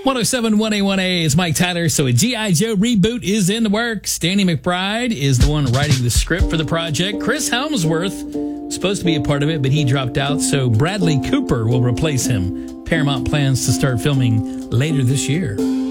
107 1A1A is Mike Tyler. So a G.I. Joe reboot is in the works. Danny McBride is the one writing the script for the project. Chris Helmsworth was supposed to be a part of it, but he dropped out. So Bradley Cooper will replace him. Paramount plans to start filming later this year.